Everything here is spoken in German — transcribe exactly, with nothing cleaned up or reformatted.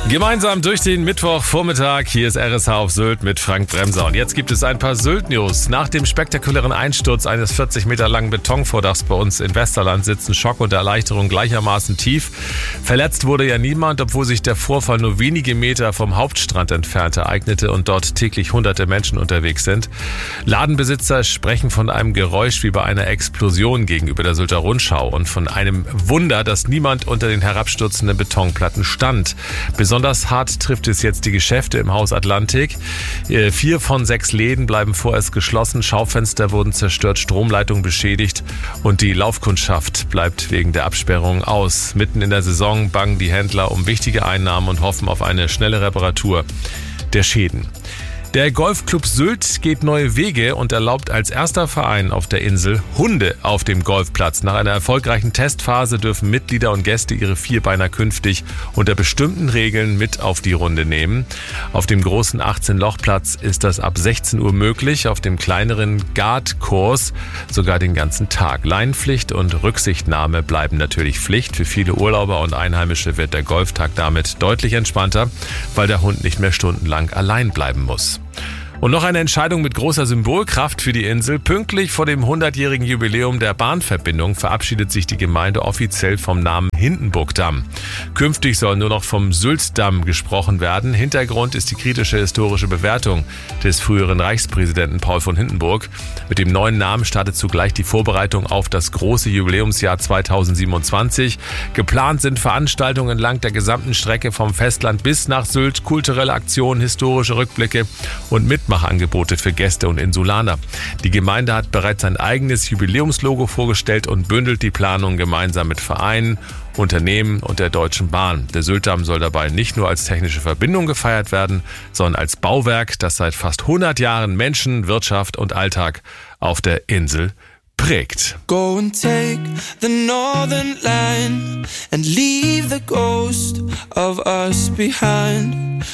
Gemeinsam durch den Mittwochvormittag. Hier ist R S H auf Sylt mit Frank Bremser. Und jetzt gibt es ein paar Sylt-News. Nach dem spektakulären Einsturz eines vierzig Meter langen Betonvordachs bei uns in Westerland sitzen Schock und Erleichterung gleichermaßen tief. Verletzt wurde ja niemand, obwohl sich der Vorfall nur wenige Meter vom Hauptstrand entfernt ereignete und dort täglich hunderte Menschen unterwegs sind. Ladenbesitzer sprechen von einem Geräusch wie bei einer Explosion gegenüber der Sylter Rundschau und von einem Wunder, dass niemand unter den herabstürzenden Betonplatten stand. Besonders hart trifft es jetzt die Geschäfte im Haus Atlantik. Vier von sechs Läden bleiben vorerst geschlossen, Schaufenster wurden zerstört, Stromleitungen beschädigt und die Laufkundschaft bleibt wegen der Absperrung aus. Mitten in der Saison bangen die Händler um wichtige Einnahmen und hoffen auf eine schnelle Reparatur der Schäden. Der Golfclub Sylt geht neue Wege und erlaubt als erster Verein auf der Insel Hunde auf dem Golfplatz. Nach einer erfolgreichen Testphase dürfen Mitglieder und Gäste ihre Vierbeiner künftig unter bestimmten Regeln mit auf die Runde nehmen. Auf dem großen achtzehn-Loch-Platz ist das ab sechzehn Uhr möglich, auf dem kleineren Guard-Kurs sogar den ganzen Tag. Leinenpflicht und Rücksichtnahme bleiben natürlich Pflicht. Für viele Urlauber und Einheimische wird der Golftag damit deutlich entspannter, weil der Hund nicht mehr stundenlang allein bleiben muss. Und noch eine Entscheidung mit großer Symbolkraft für die Insel. Pünktlich vor dem hundertjährigen Jubiläum der Bahnverbindung verabschiedet sich die Gemeinde offiziell vom Namen Hindenburgdamm. Künftig soll nur noch vom Syltdamm gesprochen werden. Hintergrund ist die kritische historische Bewertung des früheren Reichspräsidenten Paul von Hindenburg. Mit dem neuen Namen startet zugleich die Vorbereitung auf das große Jubiläumsjahr zweitausendsiebenundzwanzig. Geplant sind Veranstaltungen entlang der gesamten Strecke vom Festland bis nach Sylt, kulturelle Aktionen, historische Rückblicke und Mitmachangebote für Gäste und Insulaner. Die Gemeinde hat bereits ein eigenes Jubiläumslogo vorgestellt und bündelt die Planung gemeinsam mit Vereinen, Unternehmen und der Deutschen Bahn. Der Syltdamm soll dabei nicht nur als technische Verbindung gefeiert werden, sondern als Bauwerk, das seit fast hundert Jahren Menschen, Wirtschaft und Alltag auf der Insel prägt. Go and take the northern line and leave the ghost of us behind.